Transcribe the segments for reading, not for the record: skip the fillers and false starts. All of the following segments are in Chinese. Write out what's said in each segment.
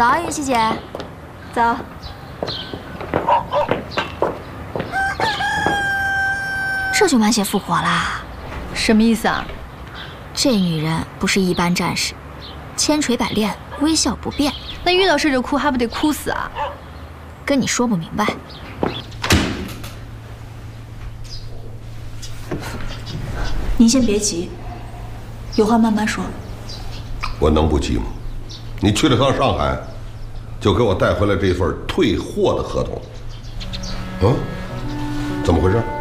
早，云溪姐。早。这就满血复活啦？ 什么意思啊？ 这女人不是一般战士，千锤百炼，微笑不变。 那遇到事就哭，还不得哭死啊？ 跟你说不明白。 您先别急，有话慢慢说。 我能不急吗？你去了趟上海，就给我带回来这份退货的合同。嗯，怎么回事？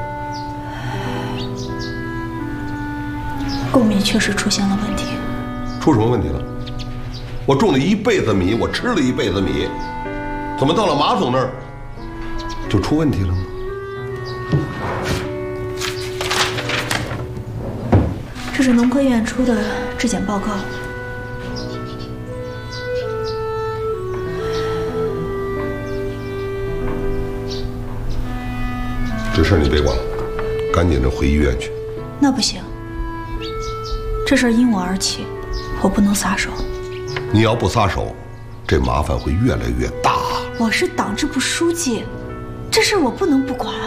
贡米确实出现了问题。 出什么问题了？我种了一辈子米，我吃了一辈子米，怎么到了马总那儿就出问题了呢？ 这是农科院出的质检报告。 这事儿你别管了，赶紧的回医院去。 那不行，这事儿因我而起，我不能撒手。 你要不撒手，这麻烦会越来越大。 我是党支部书记，这事儿我不能不管。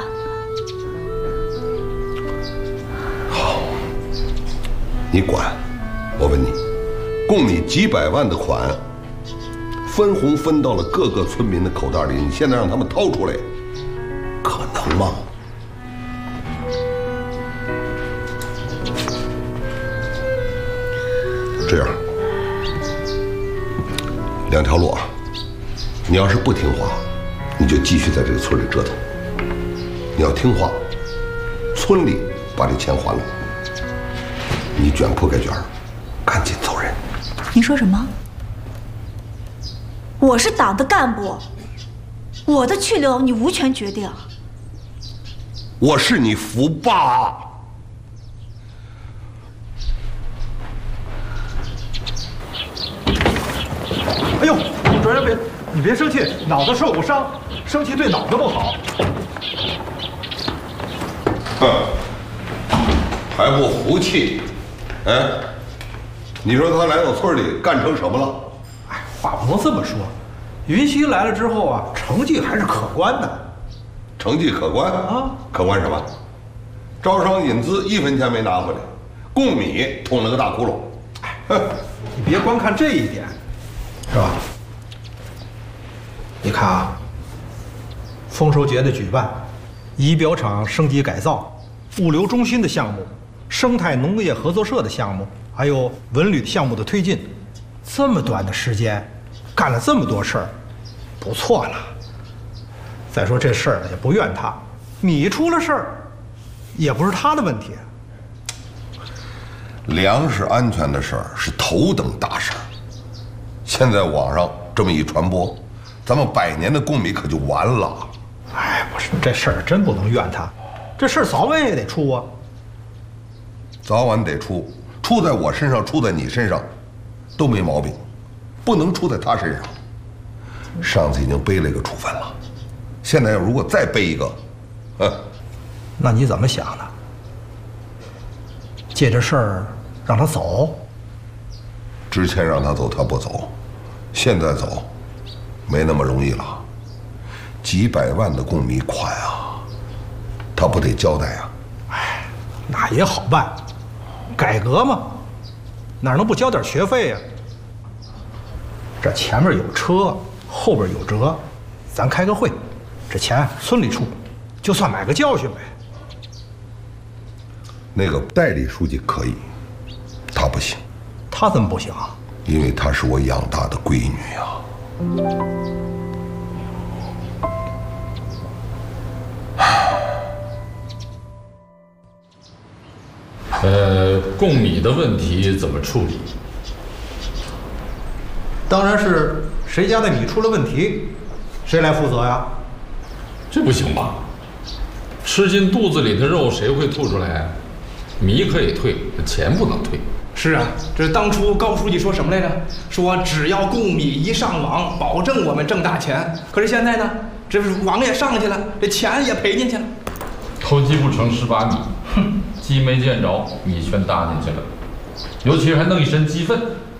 好，你管。我问你，供你几百万的款，分红分到了各个村民的口袋里，你现在让他们掏出来，可能吗？这样，两条路啊，你要是不听话，你就继续在这个村里折腾；你要听话，村里把这钱还了，你卷铺盖卷，赶紧走人。 您说什么？我是党的干部，我的去留你无权决定。 我是你福爸。 哎呦，主任你别生气，脑子受过伤，生气对脑子不好。 哼，还不服气？哎，你说他来到村里干成什么了？ 哎，话不能这么说。云溪来了之后啊，成绩还是可观的。 成绩可观啊？可观什么？招商引资1分钱没拿回来，供米捅了个大窟窿。 哎，你别光看这一点。是吧？你看啊，丰收节的举办，仪表厂升级改造，物流中心的项目，生态农业合作社的项目，还有文旅项目的推进，这么短的时间，干了这么多事儿，不错了。再说这事儿也不怨他，米出了事儿，也不是他的问题。 粮食安全的事儿是头等大事儿。现在网上这么一传播，咱们100年的供米可就完了。 哎，不是，这事儿真不能怨他，这事儿早晚也得出啊。 早晚得出，出在我身上，出在你身上，都没毛病，不能出在他身上。上次已经背了一个处分了，现在要如果再背一个， 那你怎么想的？借这事儿让他走？ 之前让他走他不走，现在走，没那么容易了。几百万的供米款啊，他不得交代啊？ 哎，那也好办，改革嘛，哪能不交点学费呀？这前面有车，后边有辙，咱开个会，这钱村里出，就算买个教训呗。 那个代理书记可以，他不行。 他怎么不行啊？ 因为她是我养大的闺女啊。 供米的问题怎么处理？ 当然是谁家的米出了问题，谁来负责呀？ 这不行吧？吃进肚子里的肉谁会吐出来？米可以退，钱不能退。 是啊，这当初高书记说什么来着？说只要供米一上网，保证我们挣大钱。可是现在呢，这网也上去了，这钱也赔进去了。 偷鸡不成蚀把米，哼，鸡没见着，米全搭进去了，尤其是还弄一身鸡粪。